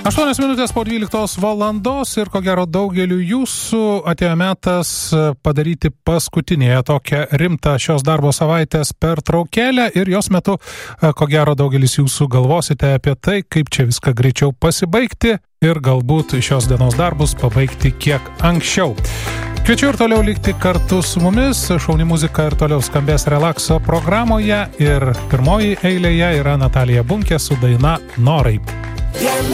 8 minutės po 12 valandos ir ko gero daugeliu jūsų atėjo metas padaryti paskutinėje tokią rimtą šios darbo savaitės pertraukėlę ir jos metu ko gero daugelis jūsų galvosite apie tai, kaip čia viską greičiau pasibaigti ir galbūt šios dienos darbus pabaigti kiek anksčiau. Kviečiu ir toliau likti kartu su mumis, šauni muzika ir toliau skambės relakso programoje ir pirmoji eilėje yra Natalija Bunkė su daina Norai.